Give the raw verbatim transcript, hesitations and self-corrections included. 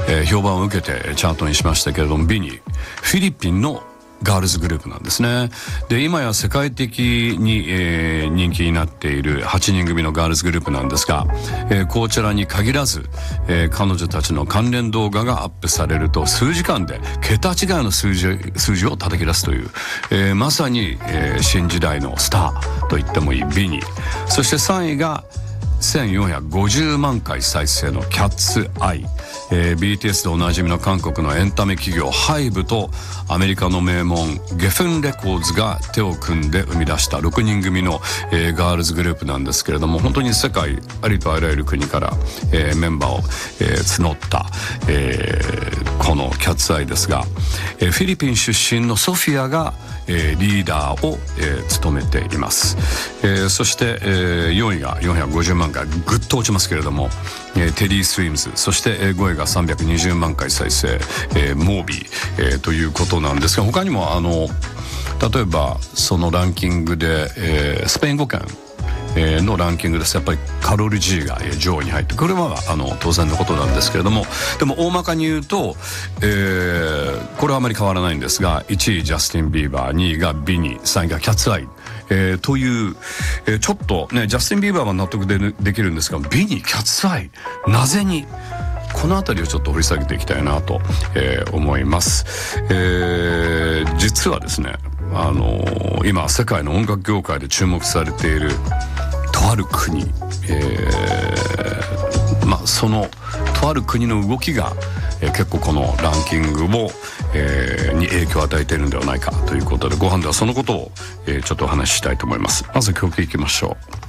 えー、評判を受けてチャートにしましたけれども、ビニー、フィリピンのガールズグループなんですね。で、今や世界的に、えー、人気になっているはちにん組のガールズグループなんですが、えー、こちらに限らず、えー、彼女たちの関連動画がアップされると数時間で桁違いの数字、数字を叩き出すという、えー、まさに、えー、新時代のスターと言ってもいいビニー。そしてさんいがせんよんひゃくごじゅうまんかい再生のキャッツアイ、えー、ビーティーエス でおなじみの韓国のエンタメ企業ハイブとアメリカの名門ゲフンレコーズが手を組んで生み出したろくにん組の、えー、ガールズグループなんですけれども、本当に世界ありとあらゆる国から、えー、メンバーを、えー、募った、えー、このキャッツアイですが、えー、フィリピン出身のソフィアがえー、リーダーを、えー、務めています。えー、そして、えー、よんいがよんひゃくごじゅうまんかいぐっと落ちますけれども、えー、テディ・スウィムズ、そして、えー、ごいがさんびゃくにじゅうまんかい再生、えー、モービー、えー、ということなんですが、他にもあの例えばそのランキングで、えー、スペイン語圏のランキングです。やっぱりカロル G が上位に入って、これはあの当然のことなんですけれども、でも大まかに言うと、えー、これはあまり変わらないんですが、いちいジャスティン・ビーバー、にいがビニー、さんいがキャッツアイ、えー、という、えー、ちょっとねジャスティン・ビーバーは納得 で, できるんですが、ビニー、キャッツアイ、なぜに、このあたりをちょっと掘り下げていきたいなと、えー、思います。えー、実はですね、あのー、今世界の音楽業界で注目されているとある国、えー、まあそのとある国の動きが、えー、結構このランキングを、えー、に影響を与えているのではないかということで、ご飯ではそのことを、えー、ちょっとお話ししたいと思います。まず曲いきましょう。